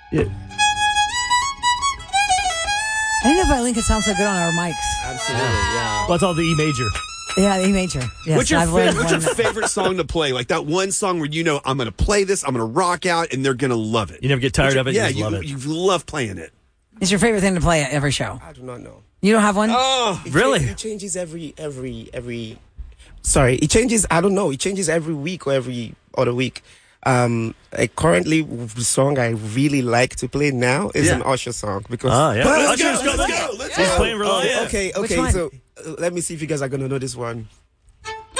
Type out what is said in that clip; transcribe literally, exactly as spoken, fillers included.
Yeah. I didn't know violin could sound so good on our mics. Absolutely, yeah. Well, it's all the E major. Yeah, E major. Yes, What's your, I've fa- learned what's your one- favorite song to play? Like that one song where you know I'm going to play this, I'm going to rock out, and they're going to love it. You never get tired What's of it. your- You yeah, just you, love it. you love playing it. It's your favorite thing to play at every show. I do not know. You don't have one? Oh, It Really? cha- It changes every every every. Sorry, it changes. I don't know. It changes every week or every other week. Um, I currently the song I really like to play now is Yeah. an Usher song because. Ah, yeah. Let's go, Usher's let's coming. go, let's He's go. playing Oh, Reliant. okay, Which okay. one? So uh, let me see if you guys are gonna know this one.